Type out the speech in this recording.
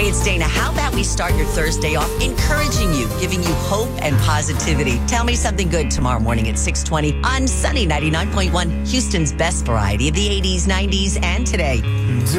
Hey, it's Dana. How about we start your Thursday off encouraging you, giving you hope and positivity? Tell me something good tomorrow morning at 6:20 on Sunny 99.1, Houston's best variety of the 80s, 90s, and today.